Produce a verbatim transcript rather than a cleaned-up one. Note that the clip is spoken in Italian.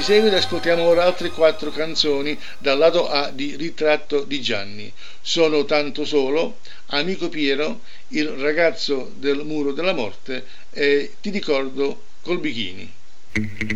seguito ascoltiamo ora altre quattro canzoni dal lato A di Ritratto di Gianni. Sono Tanto Solo, Amico Piero, Il ragazzo del muro della morte e Ti ricordo col bikini.